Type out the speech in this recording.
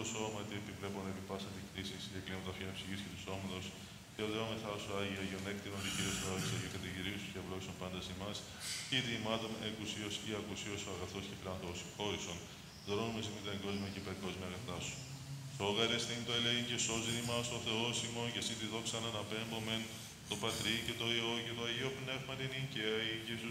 σώματι επιβλέπων επί πάσα τη κτήση και κλίματα φύνα ψυχής και του σώματος, και οδεόμεθα όσο Άγιο Αγιονέκτηρον και Κύριος Θεός, Αγιοκατηγυρίου και ευλόγησον πάντας ημάς, είτε ημάτων εκουσίως ή ακουσίως ο αγαθός και πλάνθος χώρισον, δωρώνουμε σε την κόσμια και υπερκόσμια αγαθά σου. Σόγαρε εστίν το ελέην και σώζει ημάς ο Θεός ημών και εσύ τη δόξα να αναπέμπομεν, το Πατρί και το Υιό και το Αγίο Πνεύμα την οικαία